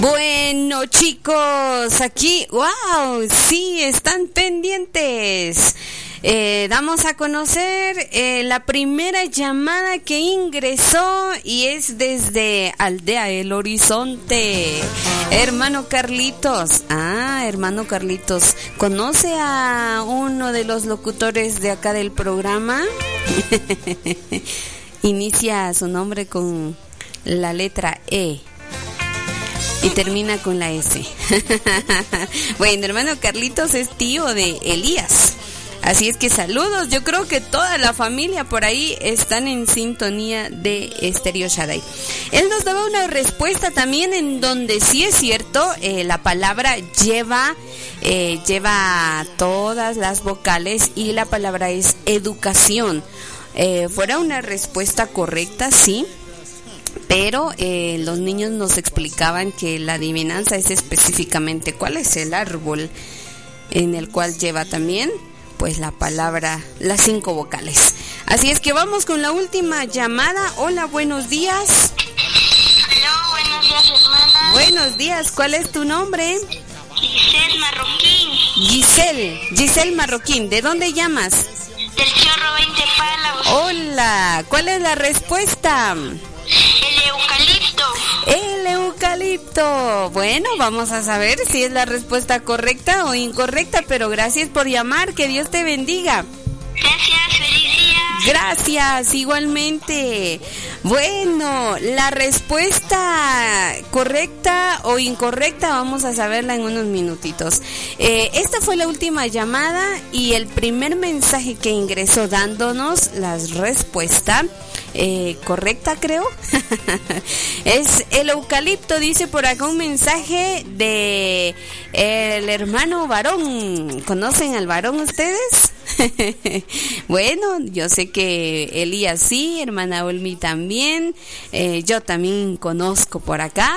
Bueno, chicos, aquí, wow, sí, están pendientes. Damos a conocer la primera llamada que ingresó y es desde Aldea El Horizonte. Hermano Carlitos. Hermano Carlitos, ¿conoce a uno de los locutores de acá del programa? Inicia su nombre con la letra E y termina con la S. Bueno, hermano Carlitos es tío de Elías. Así es que saludos, yo creo que toda la familia por ahí están en sintonía de Estéreo Shaddai. Él nos daba una respuesta también en donde sí es cierto, la palabra lleva todas las vocales y la palabra es educación. Fuera una respuesta correcta, sí. Pero los niños nos explicaban que la adivinanza es específicamente cuál es el árbol en el cual lleva también pues la palabra, las 5 vocales. Así es que vamos con la última llamada. Hola, buenos días. Hola, buenos días, hermana. Buenos días, ¿cuál es tu nombre? Giselle Marroquín. Giselle Marroquín, ¿de dónde llamas? Del Chorro 20 Palos. Hola, ¿cuál es la respuesta? El eucalipto. El eucalipto. Bueno, vamos a saber si es la respuesta correcta o incorrecta, pero gracias por llamar, que Dios te bendiga. Gracias, feliz día. Gracias, igualmente. Bueno, la respuesta correcta o incorrecta vamos a saberla en unos minutitos. Esta fue la última llamada y el primer mensaje que ingresó dándonos la respuesta correcta, creo. Es el eucalipto, dice por acá un mensaje de el hermano varón. ¿Conocen al varón ustedes? Bueno, yo sé que Elías sí, hermana Olmi también, yo también conozco por acá.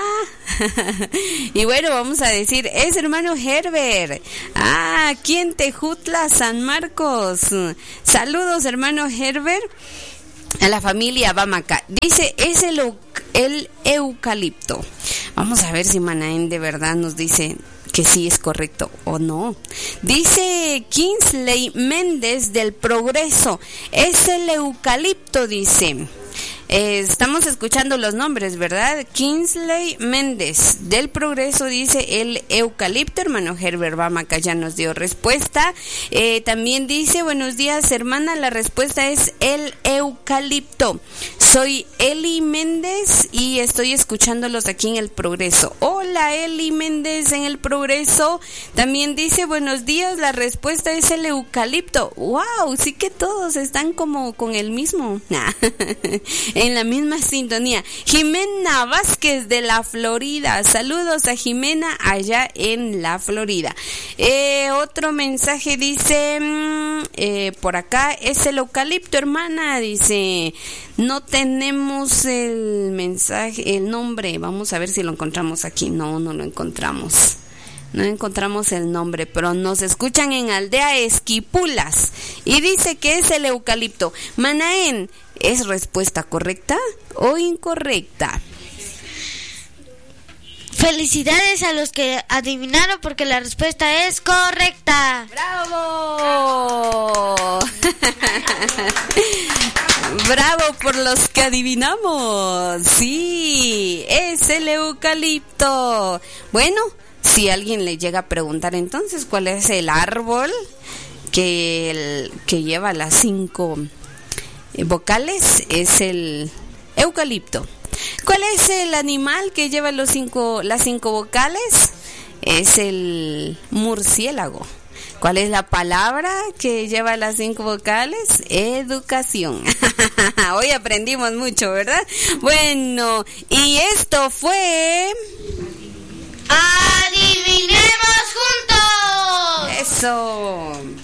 Y bueno, vamos a decir, es hermano Herbert. Aquí en Tejutla, San Marcos. Saludos, hermano Herbert. A la familia Bamaca. Dice, es el eucalipto. Vamos a ver si Manaén de verdad nos dice que sí es correcto o no. Dice Kingsley Méndez del Progreso. Es el eucalipto, dice. Estamos escuchando los nombres, ¿verdad? Kingsley Méndez del Progreso dice el eucalipto. Hermano Herbert Bamaca ya nos dio respuesta. También dice, buenos días, hermana, la respuesta es el eucalipto. Soy Eli Méndez y estoy escuchándolos aquí en el Progreso. Hola, Eli Méndez en el Progreso. También dice, buenos días, la respuesta es el eucalipto. Wow, sí que todos están como con el mismo. En la misma sintonía. Jimena Vázquez de la Florida. Saludos a Jimena allá en la Florida. Otro mensaje dice, por acá, es el eucalipto, hermana. Dice, no tenemos el mensaje, el nombre. Vamos a ver si lo encontramos aquí. No lo encontramos. No encontramos el nombre, pero nos escuchan en Aldea Esquipulas y dice que es el eucalipto. Manaén, ¿es respuesta correcta o incorrecta? Felicidades a los que adivinaron porque la respuesta es correcta. ¡Bravo! ¡Bravo por los que adivinamos! Sí, es el eucalipto. Bueno, si alguien le llega a preguntar entonces cuál es el árbol que lleva las 5 vocales, es el eucalipto. ¿Cuál es el animal que lleva las 5 vocales? Es el murciélago. ¿Cuál es la palabra que lleva las 5 vocales? Educación. Hoy aprendimos mucho, ¿verdad? Bueno, y esto fue... ¡Adivinemos juntos! ¡Eso!